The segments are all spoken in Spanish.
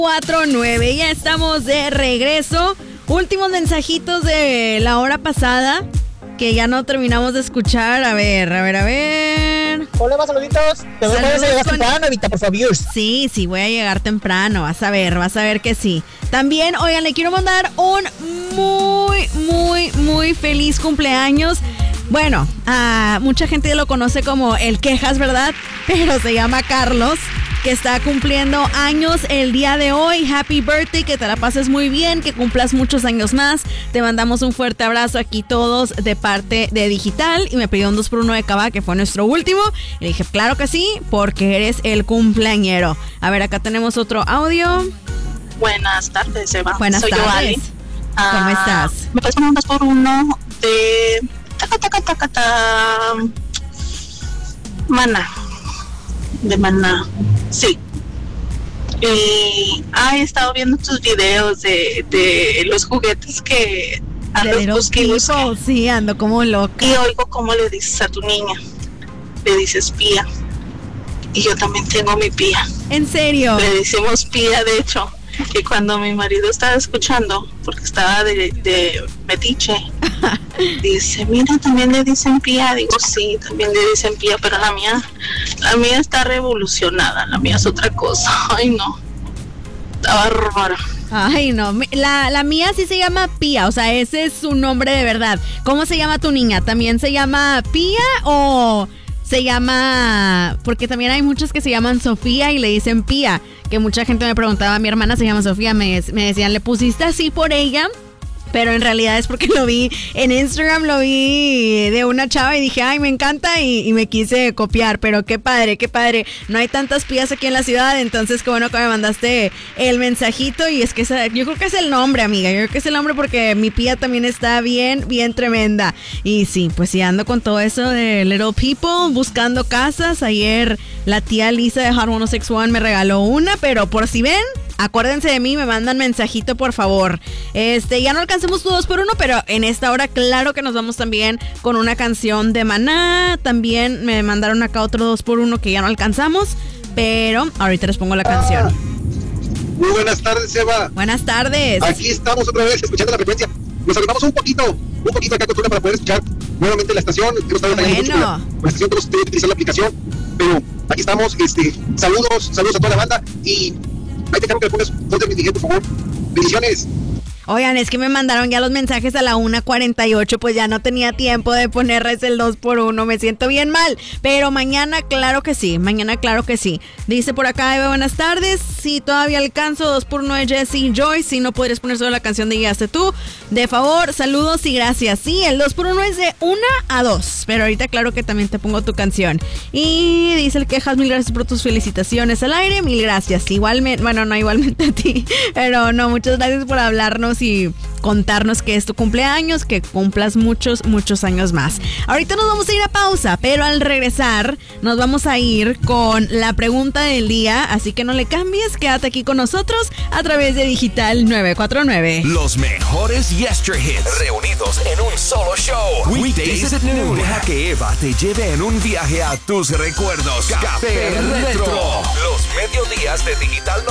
49, ya estamos de regreso. Últimos mensajitos de la hora pasada que ya no terminamos de escuchar. A ver. Hola, más saluditos. Te voy a llegar temprano, Evita, por favor. Sí, voy a llegar temprano. Vas a ver que sí. También, oigan, le quiero mandar un muy feliz cumpleaños. Bueno, mucha gente lo conoce como el Quejas, ¿verdad? Pero se llama Carlos, que está cumpliendo años el día de hoy. Happy birthday, que te la pases muy bien, que cumplas muchos años más. Te mandamos un fuerte abrazo aquí todos de parte de Digital. Y me pidió un 2x1 de Cava, que fue nuestro último. Y le dije, claro que sí, porque eres el cumpleañero. A ver, acá tenemos otro audio. Buenas tardes, Eva. Buenas tardes. Yo, Ali. ¿Cómo estás? ¿Me puedes poner un 2x1 de... Maná? De Maná, sí. Y he estado viendo tus videos de los juguetes que andas buscando. Sí, ando como loca. Y oigo cómo le dices a tu niña. Le dices pía. Y yo también tengo mi pía. ¿En serio? Le decimos pía, de hecho. Y cuando mi marido estaba escuchando, porque estaba de metiche, dice, mira, también le dicen pía. Digo, sí, también le dicen pía, pero la mía está revolucionada, la mía es otra cosa. Ay, no, está bárbara. Ay, no, la mía sí se llama Pía, o sea, ese es su nombre de verdad. ¿Cómo se llama tu niña? ¿También se llama Pía o se llama...? Porque también hay muchas que se llaman Sofía y le dicen Pía, que mucha gente me preguntaba, mi hermana se llama Sofía, me decían, ¿le pusiste así por ella? Pero en realidad es porque lo vi en Instagram, lo vi de una chava y dije, ay, me encanta y me quise copiar. Pero qué padre. No hay tantas pías aquí en la ciudad, entonces qué bueno que me mandaste el mensajito. Y es que yo creo que es el nombre, amiga. Yo creo que es el nombre porque mi pía también está bien tremenda. Y sí, pues sí, ando con todo eso de Little People, buscando casas. Ayer la tía Lisa de Hot 161 me regaló una, pero por si ven... Acuérdense de mí, me mandan mensajito, por favor. Ya no alcancemos tu 2x1, pero en esta hora, claro que nos vamos también con una canción de Maná. También me mandaron acá otro 2x1 que ya no alcanzamos, pero ahorita les pongo la canción. Muy buenas tardes, Eva. Buenas tardes. Aquí estamos otra vez escuchando la frecuencia. Nos agregamos un poquito acá con Tuna para poder escuchar nuevamente la estación. Hemos estado mucho con la estación, tenemos que utilizar la aplicación, pero aquí estamos. Saludos a toda la banda y... ahí te quiero que le pongas dos de mi DJ, por favor. Bendiciones. Oigan, es que me mandaron ya los mensajes a la 1:48, pues ya no tenía tiempo de ponerles el 2x1, me siento bien mal, pero mañana claro que sí. Dice por acá, Eva, buenas tardes, si todavía alcanzo 2x1 de Jesse Joyce, si no podrías poner solo la canción de Guiaste Tú, de favor, saludos y gracias. Sí, el 2x1 es de 1 a 2, pero ahorita claro que también te pongo tu canción. Y dice el Quejas, mil gracias por tus felicitaciones al aire, mil gracias, igualmente, bueno, no igualmente a ti, pero no, muchas gracias por hablarnos y contarnos que es tu cumpleaños, que cumplas muchos años más. Ahorita nos vamos a ir a pausa, pero al regresar nos vamos a ir con la pregunta del día, así que no le cambies, quédate aquí con nosotros a través de Digital 949. Los mejores Yester Hits reunidos en un solo show. Weekdays at noon. Deja que Eva te lleve en un viaje a tus recuerdos. Café Retro. Los mediodías de Digital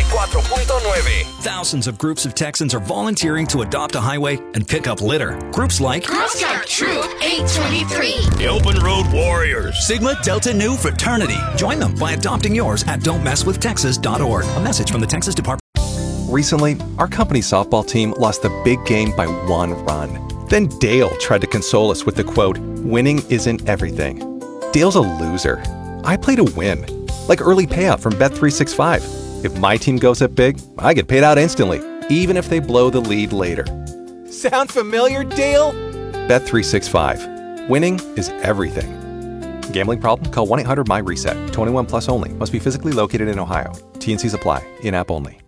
94.9. Thousands of groups of Texans are volunteering to adopt a highway and pick up litter. Groups like Girl Scout Troop 823, the Open Road Warriors, Sigma Delta Nu Fraternity. Join them by adopting yours at don'tmesswithtexas.org. A message from the Texas Department. Recently, our company softball team lost the big game by 1 run. Then Dale tried to console us with the quote, "Winning isn't everything." Dale's a loser. I play to win. Like early payout from Bet365. If my team goes up big, I get paid out instantly, even if they blow the lead later. Sound familiar, Dale? Bet365. Winning is everything. Gambling problem? Call 1-800-MY-RESET. 21 plus only. Must be physically located in Ohio. T&Cs apply. In-app only.